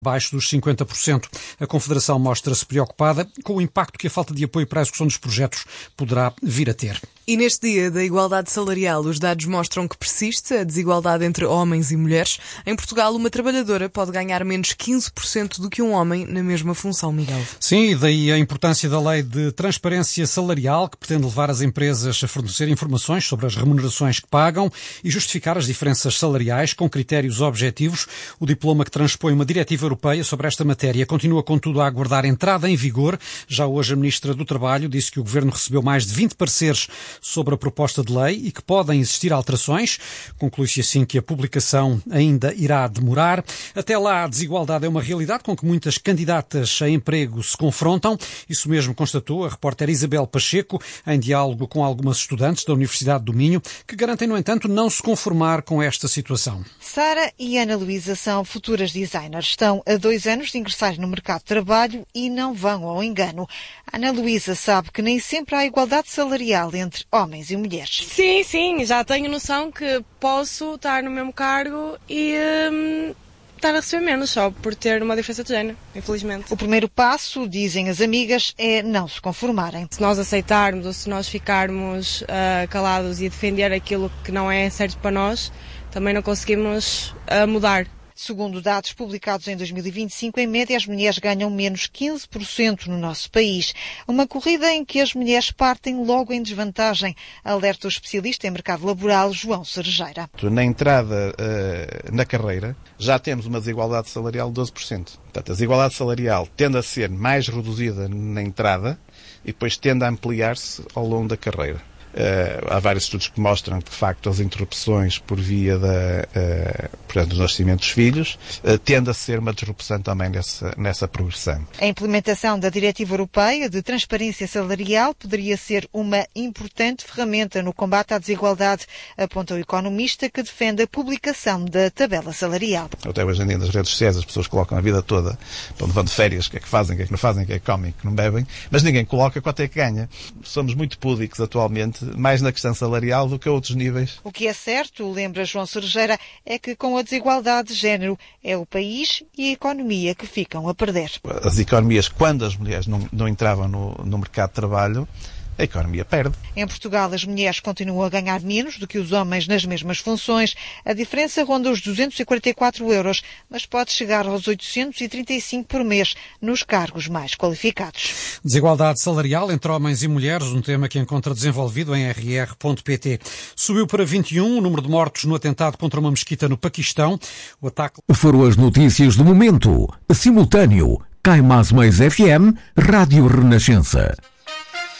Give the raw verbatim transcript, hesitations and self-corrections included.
abaixo dos cinquenta por cento. A Confederação mostra-se preocupada com o impacto que a falta de apoio para a execução dos projetos poderá vir a ter. E neste dia da igualdade salarial, os dados mostram que persiste a desigualdade entre homens e mulheres. Em Portugal, uma trabalhadora pode ganhar menos quinze por cento do que um homem na mesma função, Miguel. Sim, e daí a importância da lei de transparência salarial, que pretende levar as empresas a fornecer informações sobre as remunerações que pagam e justificar as diferenças salariais com critérios objetivos. O diploma que transpõe uma diretiva europeia sobre esta matéria continua, contudo, a aguardar entrada em vigor. Já hoje a Ministra do Trabalho disse que o Governo recebeu mais de vinte pareceres sobre a proposta de lei e que podem existir alterações. Conclui-se assim que a publicação ainda irá demorar. Até lá, a desigualdade é uma realidade com que muitas candidatas a emprego se confrontam. Isso mesmo constatou a repórter Isabel Pacheco em diálogo com algumas estudantes da Universidade do Minho, que garantem, no entanto, não se conformar com esta situação. Sara e Ana Luísa são futuras designers. Estão há dois anos de ingressar no mercado de trabalho e não vão ao engano. Ana Luísa sabe que nem sempre há igualdade salarial entre homens e mulheres. Sim, sim, já tenho noção que posso estar no mesmo cargo e hum, estar a receber menos só por ter uma diferença de género, infelizmente. O primeiro passo, dizem as amigas, é não se conformarem. Se nós aceitarmos ou se nós ficarmos uh, calados e defender aquilo que não é certo para nós, também não conseguimos uh, mudar. Segundo dados publicados em dois mil e vinte e cinco, em média as mulheres ganham menos quinze por cento no nosso país. Uma corrida em que as mulheres partem logo em desvantagem, alerta o especialista em mercado laboral João Cerejeira. Na entrada uh, na carreira já temos uma desigualdade salarial de doze por cento. Portanto, a desigualdade salarial tende a ser mais reduzida na entrada e depois tende a ampliar-se ao longo da carreira. Uh, há vários estudos que mostram que, de facto, as interrupções por via da, uh, portanto, do nascimento dos filhos uh, tende a ser uma disrupção também nessa, nessa progressão. A implementação da Diretiva Europeia de Transparência Salarial poderia ser uma importante ferramenta no combate à desigualdade, aponta o economista que defende a publicação da tabela salarial. Até hoje em dia nas redes sociais as pessoas colocam a vida toda, para onde vão de férias, o que é que fazem, o que é que não fazem, o que é que comem, o que não bebem, mas ninguém coloca quanto é que ganha. Somos muito púdicos atualmente, mais na questão salarial do que a outros níveis. O que é certo, lembra João Cerejeira, é que com a desigualdade de género é o país e a economia que ficam a perder. As economias, quando as mulheres não, não entravam no, no mercado de trabalho, a economia perde. Em Portugal, as mulheres continuam a ganhar menos do que os homens nas mesmas funções. A diferença ronda os duzentos e quarenta e quatro euros, mas pode chegar aos oitocentos e trinta e cinco por mês nos cargos mais qualificados. Desigualdade salarial entre homens e mulheres, um tema que encontra desenvolvido em r r ponto p t. Subiu para vinte e um o número de mortos no atentado contra uma mesquita no Paquistão. O ataque... Foram as notícias do momento. Simultâneo. Cai Mais Mais F M, Rádio Renascença.